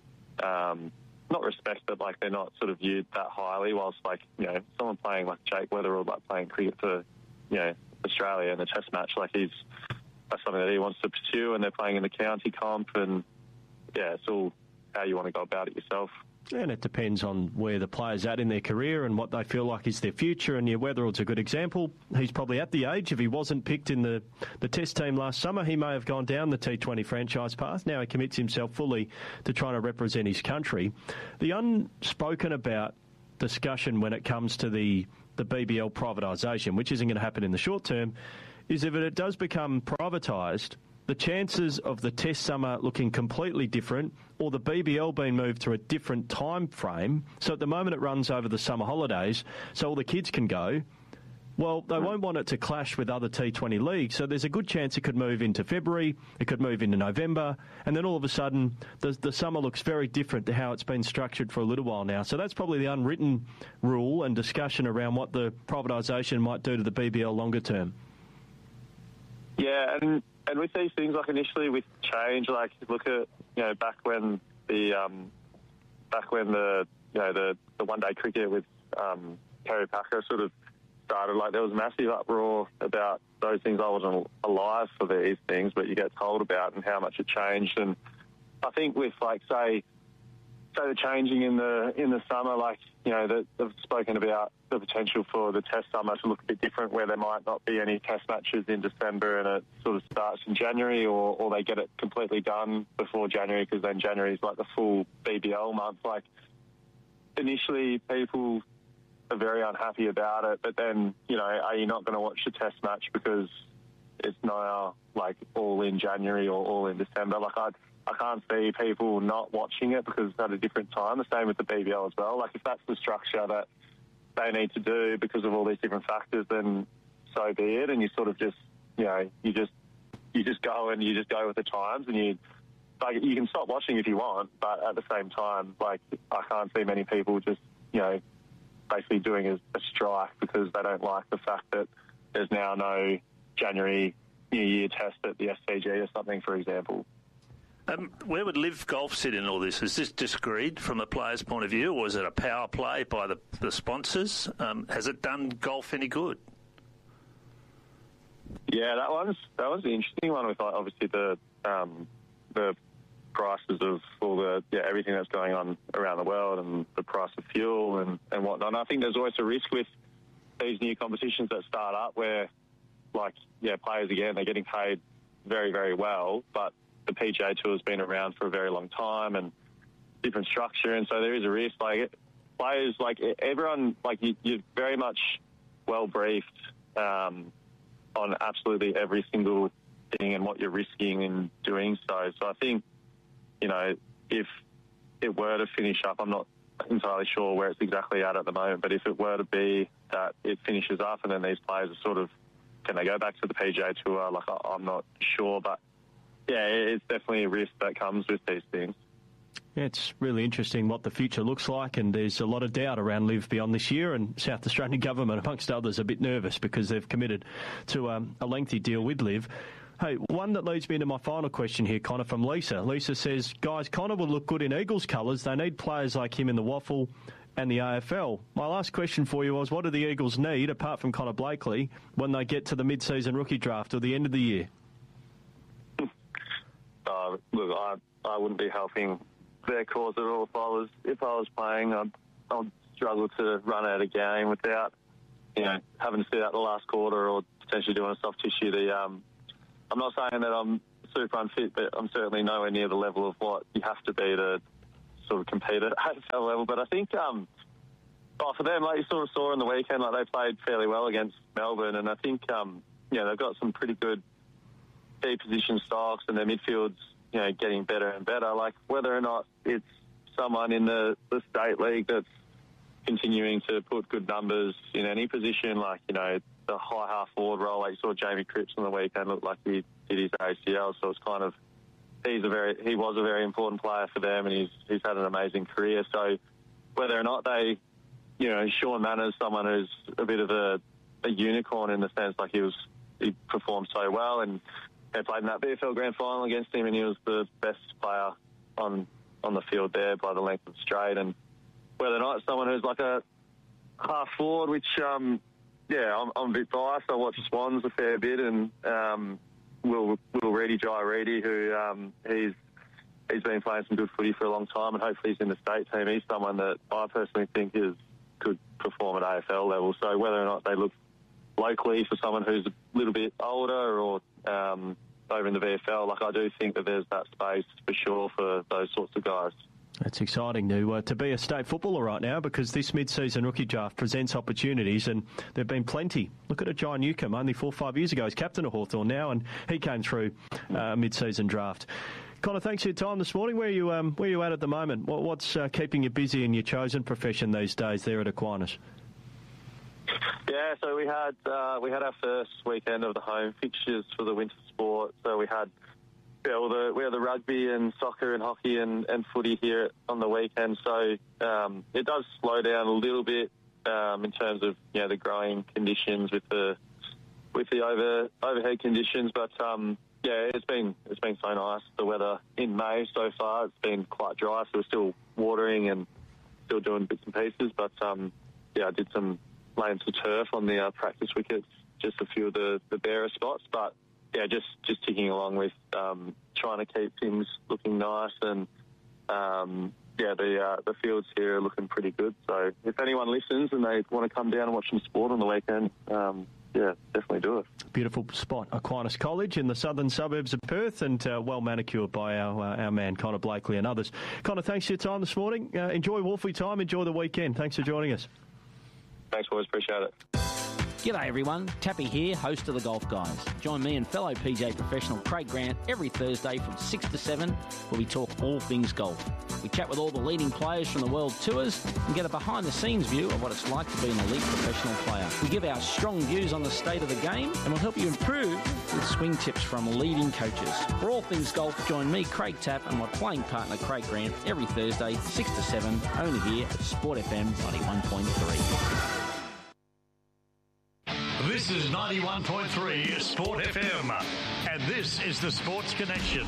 um, not respect, but like they're not sort of viewed that highly. Whilst, like, you know, someone playing like Jake Weatherall, like playing cricket for, you know, Australia in a Test match, like he's that's something that he wants to pursue, and they're playing in the county comp, and yeah, it's all how you want to go about it yourself. And it depends on where the player's at in their career and what they feel like is their future. And yeah, Weatherall's a good example. He's probably at the age, if he wasn't picked in the, the Test team last summer, he may have gone down the T twenty franchise path. Now he commits himself fully to trying to represent his country. The unspoken about discussion when it comes to the, the B B L privatisation, which isn't going to happen in the short term, is if it does become privatised, the chances of the Test summer looking completely different, or the B B L being moved to a different time frame. So at the moment it runs over the summer holidays, so all the kids can go. Well, they won't want it to clash with other T twenty leagues, so there's a good chance it could move into February, it could move into November, and then all of a sudden the, the summer looks very different to how it's been structured for a little while now. So that's probably the unwritten rule and discussion around what the privatisation might do to the B B L longer term. Yeah, and and with these things, like initially with change, like look at, you know, back when the um, back when the you know the, the one day cricket with um, Kerry Packer sort of started, like there was massive uproar about those things. I wasn't alive for these things, but you get told about and how much it changed. And I think with like say say the changing in the in the summer, like, you know, that they've spoken about the potential for the Test summer to look a bit different, where there might not be any Test matches in December and it sort of starts in January, or, or they get it completely done before January, because then January is like the full B B L month. Like initially people are very unhappy about it, but then, you know, are you not going to watch the Test match because it's now like all in January or all in December? Like I I can't see people not watching it because it's at a different time. The same with the B B L as well. Like if that's the structure that they need to do because of all these different factors, then so be it. And you sort of just, you know, you just you just go and you just go with the times, and you like you can stop watching if you want, but at the same time, like I can't see many people just, you know, basically doing a, a strike because they don't like the fact that there's now no January New Year Test at the S C G or something, for example. Um, where would Live Golf sit in all this? Is this disagreed from the players' point of view, or is it a power play by the, the sponsors? Um, has it done golf any good? Yeah, that one's that was the interesting one with like, obviously the um, the prices of all the yeah everything that's going on around the world and the price of fuel and, and whatnot. And I think there's always a risk with these new competitions that start up where, like, yeah, players again, they're getting paid very, very well, but the P G A Tour has been around for a very long time and different structure, and so there is a risk. Like players, like everyone, like you, you're very much well briefed um, on absolutely every single thing and what you're risking in doing so. So I think, you know, if it were to finish up, I'm not entirely sure where it's exactly at at the moment, but if it were to be that it finishes up and then these players are sort of, can they go back to the P G A Tour? Like I'm not sure, but yeah, it's definitely a risk that comes with these things. Yeah, it's really interesting what the future looks like, and there's a lot of doubt around Live beyond this year, and South Australian government, amongst others, are a bit nervous because they've committed to um, a lengthy deal with Live. Hey, one that leads me into my final question here, Connor, from Lisa. Lisa says, guys, Connor will look good in Eagles colours. They need players like him in the waffle and the A F L. My last question for you was, what do the Eagles need, apart from Connor Blakely, when they get to the mid-season rookie draft or the end of the year? Uh, look, I, I wouldn't be helping their cause at all if I was if I was playing. I'd, I'd struggle to run out a game without, you know, having to sit out the last quarter or potentially doing a soft tissue. The um, I'm not saying that I'm super unfit, but I'm certainly nowhere near the level of what you have to be to sort of compete at A F L level. But I think um, oh, for them, like you sort of saw on the weekend, like they played fairly well against Melbourne, and I think um, you know, they've got some pretty good key position stocks, and their midfield's, you know, getting better and better. Like, whether or not it's someone in the, the state league that's continuing to put good numbers in any position, like, you know, the high half forward role, like you saw Jamie Cripps on the weekend looked like he did his A C L, so it's kind of, he's a very, he was a very important player for them, and he's he's had an amazing career. So whether or not they, you know, Sean Manners, someone who's a bit of a, a unicorn in the sense, like he was, he performed so well, and they played in that B F L Grand Final against him, and he was the best player on on the field there by the length of straight. And whether or not it's someone who's like a half forward, which, um, yeah, I'm, I'm a bit biased. I watch Swans a fair bit, and um, Will Will Reedy, Jai Reedy, who um, he's he's been playing some good footy for a long time, and hopefully he's in the state team. He's someone that I personally think is could perform at A F L level. So whether or not they look locally for someone who's a little bit older or um, over in the V F L, like I do think that there's that space for sure for those sorts of guys. It's exciting to, uh, to be a state footballer right now, because this mid-season rookie draft presents opportunities, and there have been plenty. Look at a John Newcomb, only four or five years ago. He's captain of Hawthorn now, and he came through uh, a mid-season draft. Connor, thanks for your time this morning. Where are you, um, where are you at at the moment? What, what's uh, keeping you busy in your chosen profession these days there at Aquinas? Yeah, so we had uh, we had our first weekend of the home fixtures for the winter sport. So we had yeah, all the we had the rugby and soccer and hockey and, and footy here on the weekend. So um, it does slow down a little bit um, in terms of, you know, the growing conditions with the with the over overhead conditions. But um, yeah, it's been it's been so nice. The weather in May so far, it's been quite dry, so we're still watering and still doing bits and pieces. But um, yeah, I did some laying some turf on the uh, practice wickets, just a few of the, the barer spots. But yeah, just, just ticking along with um, trying to keep things looking nice, and um, yeah, the uh, the fields here are looking pretty good. So if anyone listens and they want to come down and watch some sport on the weekend, um, yeah, definitely do it. Beautiful spot, Aquinas College in the southern suburbs of Perth, and uh, well manicured by our uh, our man Connor Blakely and others. Connor, thanks for your time this morning. Uh, enjoy Wolfie time. Enjoy the weekend. Thanks for joining us. Thanks, boys. Appreciate it. G'day everyone, Tappy here, host of The Golf Guys. Join me and fellow P G A professional Craig Grant every Thursday from six to seven, where we talk all things golf. We chat with all the leading players from the world tours and get a behind-the-scenes view of what it's like to be an elite professional player. We give our strong views on the state of the game, and we'll help you improve with swing tips from leading coaches. For all things golf, join me, Craig Tapp, and my playing partner Craig Grant every Thursday, six to seven, only here at Sport F M ninety-one point three. This is ninety-one point three Sport F M, and this is the Sports Connection.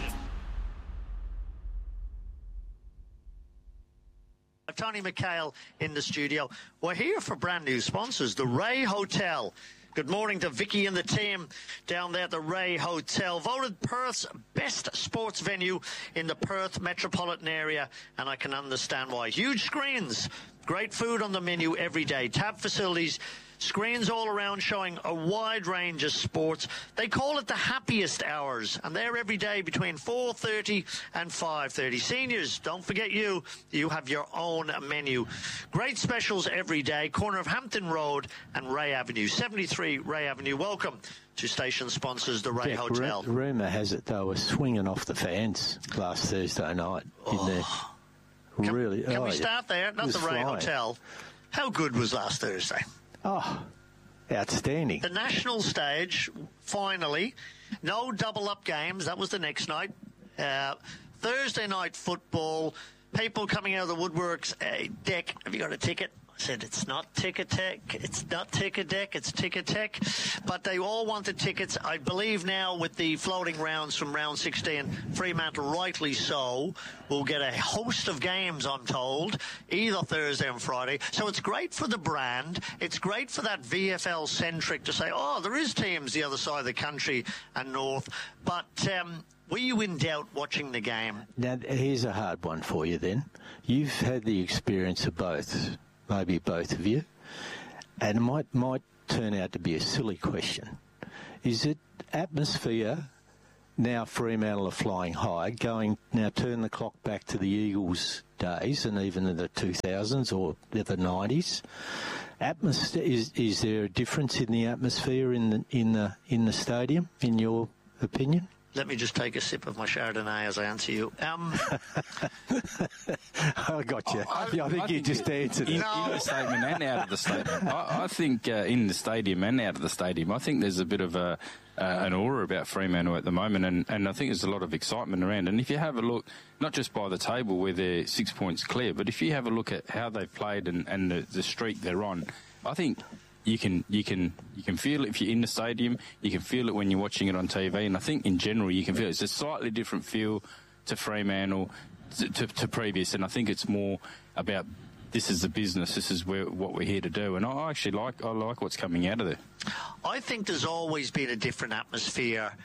Tony McHale in the studio. We're here for brand new sponsors, the Ray Hotel. Good morning to Vicky and the team down there at the Ray Hotel. Voted Perth's best sports venue in the Perth metropolitan area, and I can understand why. Huge screens, great food on the menu every day, tab facilities, screens all around showing a wide range of sports. They call it the happiest hours, and they're every day between four thirty and five thirty. Seniors, don't forget you. You have your own menu. Great specials every day. Corner of Hampton Road and Ray Avenue. seventy-three Ray Avenue. Welcome to station sponsors, the Ray Jack, Hotel. R- rumour has it they were swinging off the fans last Thursday night in oh. there. Can, really? Can oh, we start there? Not the Ray flying. Hotel. How good was last Thursday? Oh, outstanding. The national stage, finally. No double-up games. That was the next night. Uh, Thursday night football, people coming out of the woodworks. Hey, Deck, have you got a ticket? I said, it's not Ticketek. It's not Ticketek. It's Ticketek. But they all wanted tickets. I believe now with the floating rounds from round sixteen, Fremantle, rightly so, will get a host of games, I'm told, either Thursday and Friday. So it's great for the brand. It's great for that V F L-centric to say, oh, there is teams the other side of the country and north. But um, were you in doubt watching the game? Now, here's a hard one for you then. You've had the experience of both. Maybe both of you, and it might might turn out to be a silly question. Is it atmosphere? Now Fremantle are flying high, going now turn the clock back to the Eagles days and even in the two thousands or the nineties. Atmosphere, is is there a difference in the atmosphere in the in the in the stadium, in your opinion? Let me just take a sip of my Chardonnay as I answer you. Um, I got you. I, yeah, I think I you think just answered in, it. in the statement and out of the statement. I, I think uh, in the stadium and out of the stadium, I think there's a bit of a uh, an aura about Fremantle at the moment, and, and I think there's a lot of excitement around. And if you have a look, not just by the table where they're six points clear, but if you have a look at how they've played and, and the, the streak they're on, I think you can you can you can feel it if you're in the stadium. You can feel it when you're watching it on T V, and I think in general you can feel it. It's a slightly different feel to Fremantle to, to, to previous, and I think it's more about this is the business. This is where what we're here to do, and I actually like I like what's coming out of there. I think there's always been a different atmosphere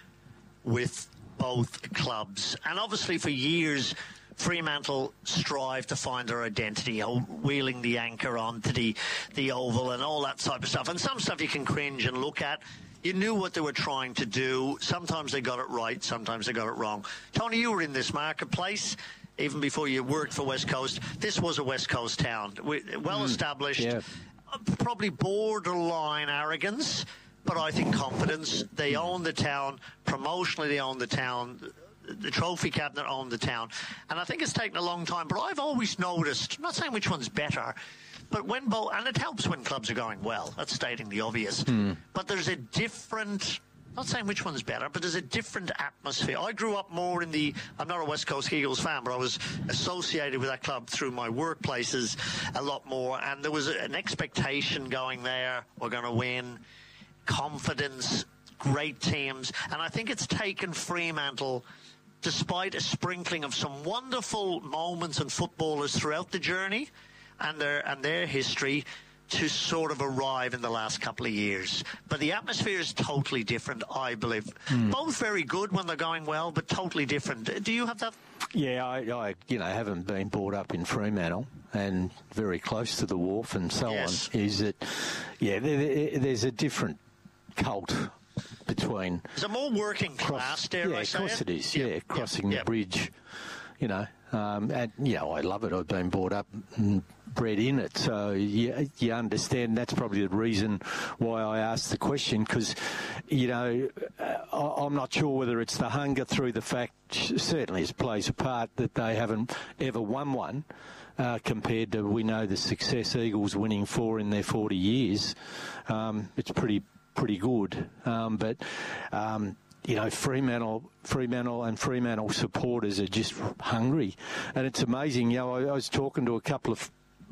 with both clubs, and obviously for years Fremantle strive to find their identity, wheeling the anchor onto the, the oval and all that type of stuff. And some stuff you can cringe and look at. You knew what they were trying to do. Sometimes they got it right, sometimes they got it wrong. Tony, you were in this marketplace even before you worked for West Coast. This was a West Coast town, well established, yeah. Probably borderline arrogance, but I think confidence. They own the town. Promotionally, they own the town. The trophy cabinet owned the town. And I think it's taken a long time, but I've always noticed, I'm not saying which one's better, but when both, and it helps when clubs are going well, that's stating the obvious, Hmm. but there's a different, not saying which one's better, but there's a different atmosphere. I grew up more in the, I'm not a West Coast Eagles fan, but I was associated with that club through my workplaces a lot more, and there was an expectation going there, we're going to win, confidence, great teams, and I think it's taken Fremantle, despite a sprinkling of some wonderful moments and footballers throughout the journey and their and their history, to sort of arrive in the last couple of years. But the atmosphere is totally different, I believe. Mm. Both very good when they're going well, but totally different. Do you have that? Yeah, I, I you know haven't been brought up in Fremantle and very close to the wharf and so Yes. on. Is that yeah? There, there, there's a different cult between. Is it more working class, cross, dare yeah, I say of course it? it is. Yep, Yeah, yep, crossing yep. the bridge. You know, um, and yeah, I love it. I've been brought up and bred in it, so you, you understand. That's probably the reason why I asked the question, because you know uh, I'm not sure whether it's the hunger through the fact, certainly it plays a part, that they haven't ever won one. Uh, compared to, we know the success Eagles winning four in their forty years, um, it's pretty pretty good. Um, but um, you know, Fremantle, Fremantle, and Fremantle supporters are just hungry, and it's amazing. You know, I, I was talking to a couple of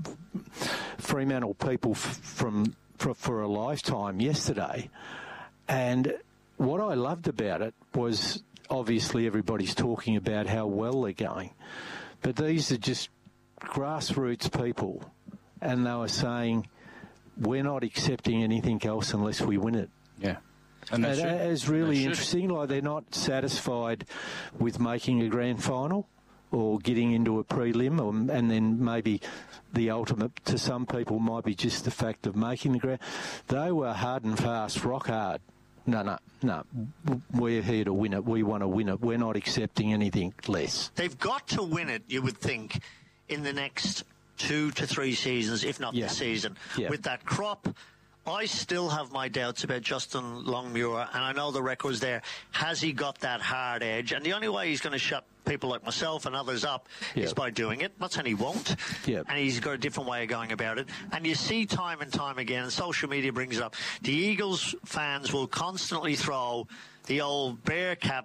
Fremantle people f- from for, for a lifetime yesterday, and what I loved about it was obviously everybody's talking about how well they're going, but these are just grassroots people, and they were saying we're not accepting anything else unless we win it. Yeah. And they that should. is really They should. interesting. Like, they're not satisfied with making a grand final or getting into a prelim, or, and then maybe the ultimate to some people might be just the fact of making the grand. They were hard and fast, rock hard. No, no, no. We're here to win it. We want to win it. We're not accepting anything less. They've got to win it, you would think, in the next two to three seasons, if not Yeah. this season. Yeah. With that crop, I still have my doubts about Justin Longmuir, and I know the record's there. Has he got that hard edge? And the only way he's going to shut people like myself and others up Yeah. is by doing it. Not saying he won't. Yeah. And he's got a different way of going about it. And you see time and time again, and social media brings it up, the Eagles fans will constantly throw the old bear cabinet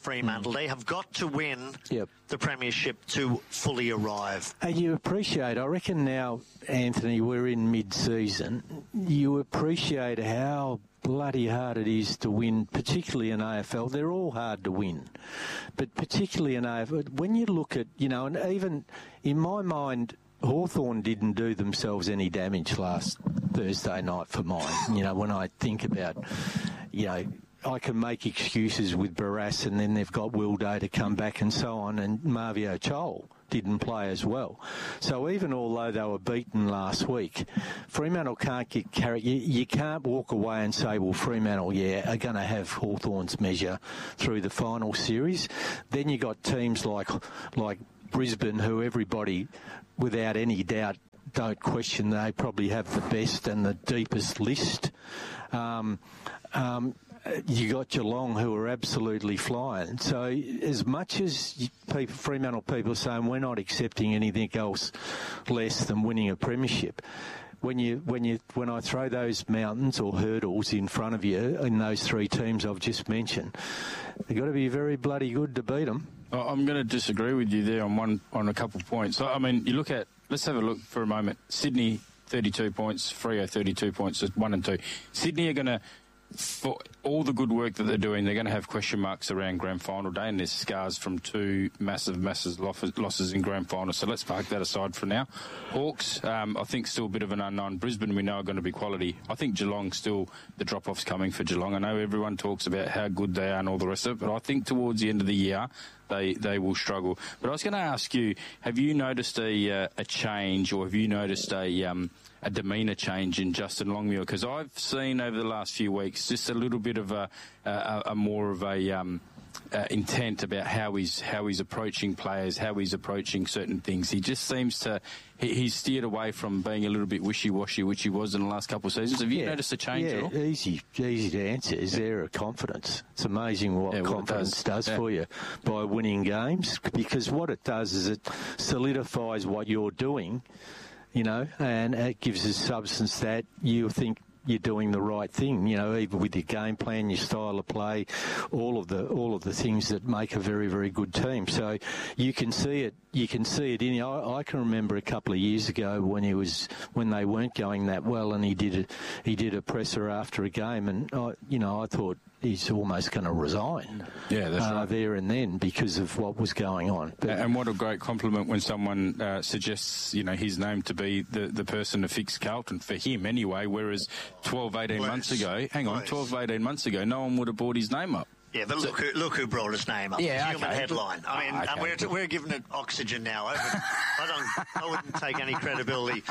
Fremantle. Mm. They have got to win yep. the premiership to fully arrive. And you appreciate, I reckon now, Anthony, we're in mid-season, you appreciate how bloody hard it is to win, particularly in A F L. They're all hard to win. But particularly in A F L, when you look at, you know, and even in my mind, Hawthorn didn't do themselves any damage last Thursday night for mine. You know, when I think about, you know, I can make excuses with Barras, and then they've got Wildo to come back and so on, and Marvio Chol didn't play as well. So even although they were beaten last week, Fremantle can't get carried. You, you can't walk away and say, well, Fremantle, yeah, are going to have Hawthorn's measure through the final series. Then you got teams like like Brisbane, who everybody, without any doubt, don't question they probably have the best and the deepest list. Um, um, you got Geelong, who are absolutely flying. So as much as people, Fremantle people are saying we're not accepting anything else less than winning a premiership, when you when you when I throw those mountains or hurdles in front of you in those three teams I've just mentioned, they've got to be very bloody good to beat them. I'm going to disagree with you there on one on a couple of points. I mean, you look at let's have a look for a moment. Sydney thirty-two points, Freo thirty-two points, one and two. Sydney are going to, for all the good work that they're doing, they're going to have question marks around grand final day, and there's scars from two massive, massive losses in grand final. So let's park that aside for now. Hawks, um, I think still a bit of an unknown. Brisbane, we know, are going to be quality. I think Geelong still, the drop-off's coming for Geelong. I know everyone talks about how good they are and all the rest of it, but I think towards the end of the year, they they will struggle. But I was going to ask you, have you noticed a uh, a change, or have you noticed a um, a demeanour change in Justin Longmuir? Because I've seen over the last few weeks just a little bit of a, a, a more of a um, uh, intent about how he's how he's approaching players, how he's approaching certain things. He just seems to he, he's steered away from being a little bit wishy-washy, which he was in the last couple of seasons. Have you yeah, noticed a change yeah, at all? easy, easy to answer. Is there a confidence? It's amazing what yeah, confidence does, does yeah. for you by winning games, because what it does is it solidifies what you're doing. You know, and it gives us substance that you think you're doing the right thing. You know, even with your game plan, your style of play, all of the all of the things that make a very, very good team. So you can see it. You can see it in. I, I can remember a couple of years ago when he was when they weren't going that well, and he did a, he did a presser after a game, and I, you know, I thought he's almost going to resign. Yeah, that's uh, right. There and then because of what was going on. But, and what a great compliment when someone uh, suggests, you know, his name to be the, the person to fix Carlton, for him anyway, whereas twelve, eighteen Bless. months ago, hang on, Bless. twelve, eighteen months ago, no one would have brought his name up. Yeah, but look, who, look who brought his name up. Yeah, Human okay. headline. I mean, Oh, okay. and we're, we're giving it oxygen now. I, would, I don't. I wouldn't take any credibility.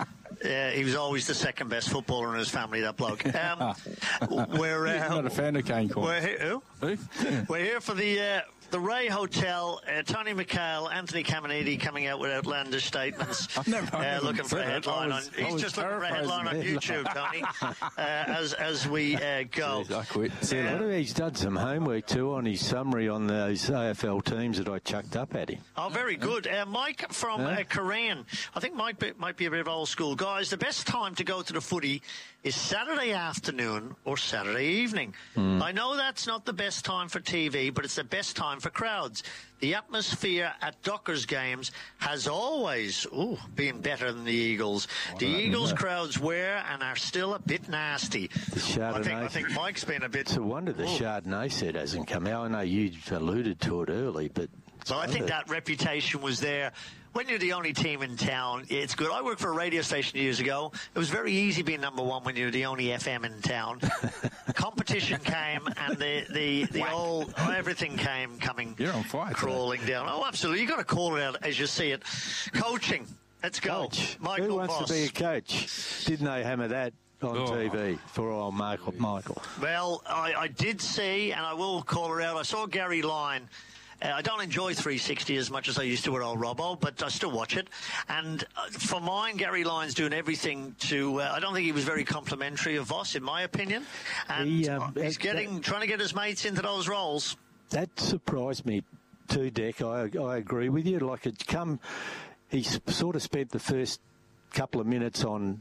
Uh, he was always the second best footballer in his family, that bloke. Um, we're uh, not a fan of Kane Corn. We're here, who? Who? We're here for the uh, the Ray Hotel. Uh, Tony McHale, Anthony Caminiti coming out with outlandish statements. I've never, I've uh, never looking for a said it. headline I was- on. I He's was just looking for a headline on paraphrasing YouTube, Tony. uh, as as we uh, go. I quit. See, what if he's done some homework too on his summary on those A F L teams that I chucked up at him? Oh, very good. Uh, Mike from Huh? uh, Koran. I think Mike be, might be a bit of old school. Guys, the best time to go to the footy is Saturday afternoon or Saturday evening. Mm. I know that's not the best time for T V, but it's the best time for crowds. The atmosphere at Dockers games has always ooh, been better than the Eagles. The Eagles crowds were and are still a bit nasty. The Chardonnay. I think, I think Mike's been a bit... It's a wonder the Ooh. Chardonnay set hasn't come out. I know you alluded to it early, but... it's Well, I think wonder. that reputation was there. When you're the only team in town, it's good. I worked for a radio station years ago. It was very easy being number one when you're the only F M in town. Competition came, and the the, the old everything came coming You're on fire today. crawling down. Oh, absolutely! You got to call it out as you see it. Coaching. Let's go, Coach. Michael Who wants Voss. to be a coach? Didn't they hammer that on Oh. T V for old Michael? Michael. Well, I, I did see, and I will call her out. I saw Gary Lyne. Uh, I don't enjoy three sixty as much as I used to with old Robbo, but I still watch it. And uh, for mine, Gary Lyne's doing everything to... Uh, I don't think he was very complimentary of Voss, in my opinion. And He, um, uh, he's that- getting trying to get his mates into those roles. That surprised me too, Deck. I, I agree with you. Like, it's come... He s- sort of spent the first couple of minutes on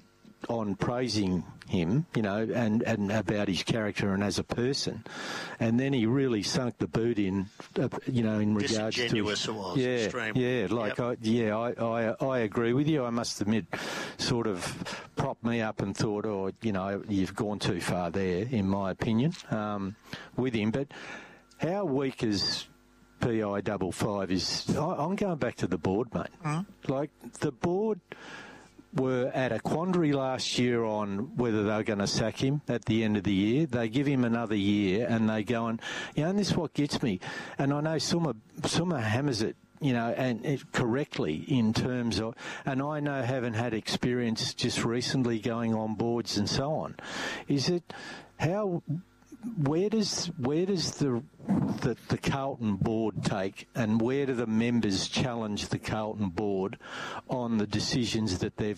on praising him, you know, and, and about his character and as a person, and then he really sunk the boot in, uh, you know, in regards to disingenuous it was. yeah, Extreme. yeah, like Yep. I, yeah, I, I, I agree with you. I must admit, sort of propped me up and thought, oh, you know, you've gone too far there, in my opinion, um, with him. But how weak is P I double five is? I, I'm going back to the board, mate. Mm. Like the board were at a quandary last year on whether they were going to sack him at the end of the year. They give him another year and they go and, you know, and this is what gets me. And I know Summer, Summer hammers it, you know, and it correctly in terms of, and I know having had experience just recently going on boards and so on, is it how, where does where does the, the the Carlton board take, and where do the members challenge the Carlton board on the decisions that they've